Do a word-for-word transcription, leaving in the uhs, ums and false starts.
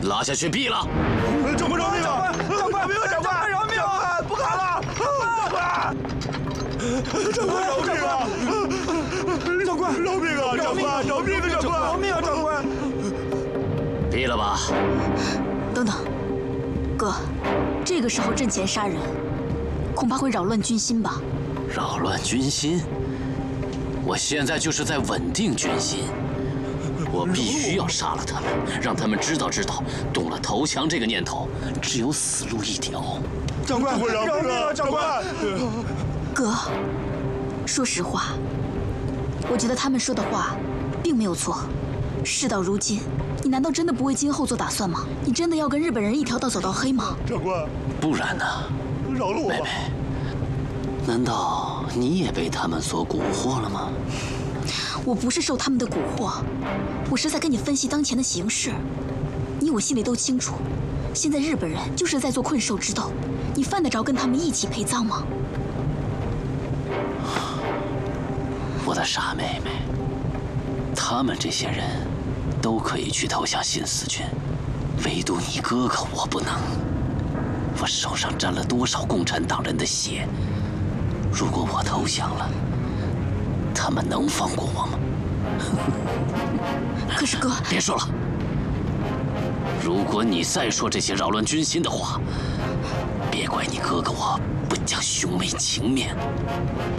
拉下去毙了！ 长官饶命啊！长官，长官饶命啊！不敢了！长官，长官饶命啊！长官饶命啊！长官饶命啊！长官饶命啊！长官， 毙了吧！ 等等，哥，这个时候阵前杀人，恐怕会扰乱军心吧？ 扰乱军心？我现在就是在稳定军心。我必须要杀了他们，让他们知道知道，动了投降这个念头，只有死路一条。 长官，饶命啊！长官， 哥，说实话，我觉得他们说的话并没有错。事到如今，你难道真的不为今后做打算吗？你真的要跟日本人一条道走到黑吗？ 长官， 不然呢？ 饶了我吧！ 妹妹，难道你也被他们所蛊惑了吗？ 我不是受他们的蛊惑，我是在跟你分析当前的形势。你我心里都清楚，现在日本人就是在做困兽之斗，你犯得着跟他们一起陪葬吗？ 我的傻妹妹，他们这些人都可以去投降新四军，唯独你哥哥我不能。我手上沾了多少共产党人的血？如果我投降了，他们能放过我吗？ 可是哥， 别说了。如果你再说这些扰乱军心的话，别怪你哥哥我不讲兄妹情面。